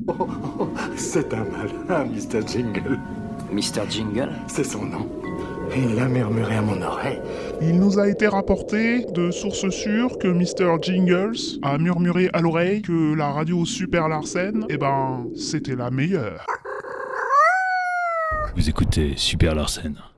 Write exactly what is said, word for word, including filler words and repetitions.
Oh, oh, c'est un malin, mister Jingle. mister Jingle ? C'est son nom. Il l'a murmuré à mon oreille. Il nous a été rapporté de sources sûres que mister Jingles a murmuré à l'oreille que la radio Super Larsen, eh ben, c'était la meilleure. Vous écoutez Super Larsen.